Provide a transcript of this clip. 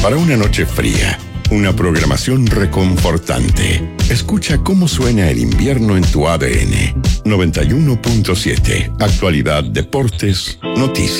Para una noche fría, una programación reconfortante. Escucha cómo suena el invierno en tu ADN. 91.7. Actualidad, deportes, noticias.